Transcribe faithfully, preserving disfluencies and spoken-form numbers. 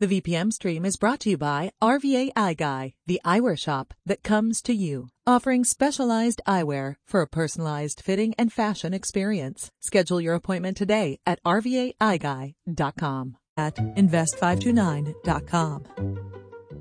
The V P M stream is brought to you by R V A Eye Guy, the eyewear shop that comes to you, offering specialized eyewear for a personalized fitting and fashion experience. Schedule your appointment today at R V A eye guy dot com at invest five two nine dot com.